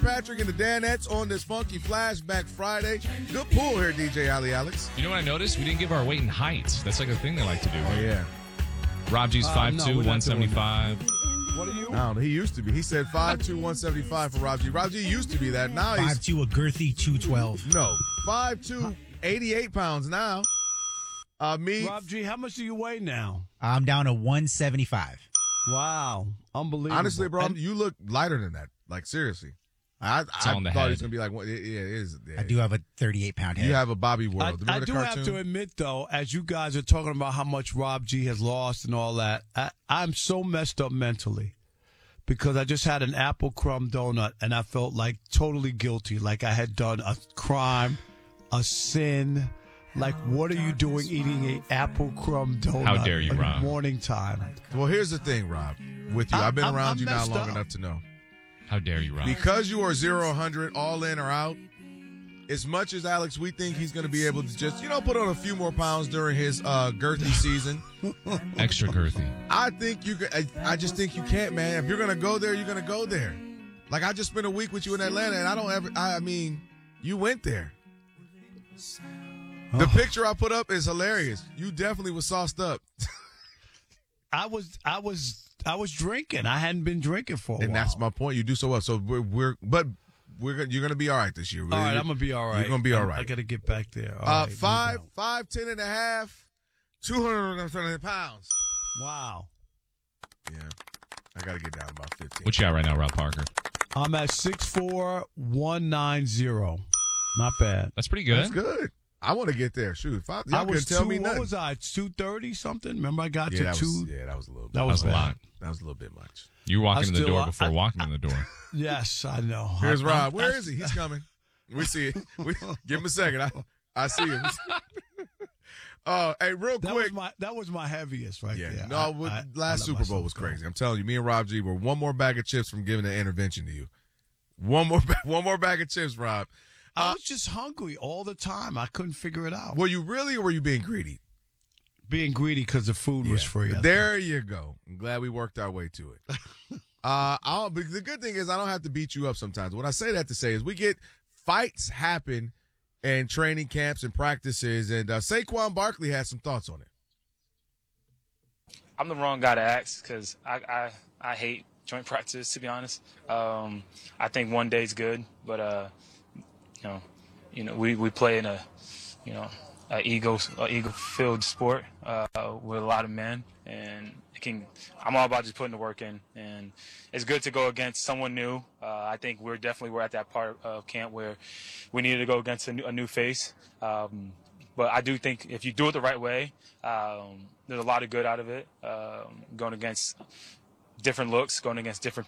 Patrick and the Danettes on this Funky Flashback Friday. Good pool here, DJ Ali Alex. You know what I noticed? We didn't give our weight and height. That's like a thing they like to do. Oh, yeah. Rob G's 5'2", 175. What are you? No, he used to be. He said 5'2", 175 for Rob G. Rob G used to be that. Now he's 5'2", a girthy 212. no 5'2", 88 pounds now. Me, Rob G, how much do you weigh now? I'm down to 175. Wow. Unbelievable. honestly, bro, And you look lighter than that. Like seriously, I all in the thought head. he was gonna be like, yeah, it is. Yeah. I do have a 38-pound head. You have a Bobby World. I Remember the do cartoon? have to admit, though, as you guys are talking about how much Rob G has lost and all that, I'm so messed up mentally because I just had an apple crumb donut and I felt like totally guilty, like I had done a crime, a sin. Like, what are you doing eating a apple crumb donut? How dare you, in Rob? the morning time? Well, here's the thing, Rob. With you, I've been I'm around you now messed long up. enough to know. How dare you, Rob? Because you are 0-100, all in or out, as much as Alex, we think he's going to be able to just, put on a few more pounds during his girthy season. Extra girthy. I think you can. I just think you can't, man. If you're going to go there, you're going to go there. Like, I just spent a week with you in Atlanta, and I mean, you went there. The picture I put up is hilarious. You definitely was sauced up. I was drinking. I hadn't been drinking for a while. And that's my point. You do so well. So you're gonna be all right this year. All right, I'm gonna be all right. You're gonna be all right. I gotta get back there. All right, 5'10" and a half, 230 pounds. Wow. Yeah, I gotta get down about 15. What you got right now, Rob Parker? I'm at 6'4", 190. Not bad. That's pretty good. That's good. I want to get there. Shoot, y'all couldn't tell me nothing. What was I? 230 something. Remember, I got Yeah, to two. that was a little. That was a bad. lot. That was a little bit much. You were walking in the still- door before walking in the door. Yes, I know. Here's Rob. Where is he? He's coming. We see it. Give him a second. I see him. Hey, real quick. That was my heaviest right there. No, last Super Bowl was crazy. I'm telling you, me and Rob G were one more bag of chips from giving an intervention to you. One more bag of chips, Rob. I was just hungry all the time. I couldn't figure it out. Were you really, or were you being greedy? Being greedy because the food was free. There you go. I'm glad we worked our way to it. But the good thing is I don't have to beat you up sometimes. What I say that to say is we get fights happen in training camps and practices, and Saquon Barkley has some thoughts on it. I'm the wrong guy to ask because I hate joint practice, to be honest. I think one day's good, but we play in a ego-filled sport with a lot of men, and I'm all about just putting the work in, and it's good to go against someone new. I think we're at that part of camp where we needed to go against a new face. But I do think if you do it the right way, there's a lot of good out of it. Going against different looks, going against different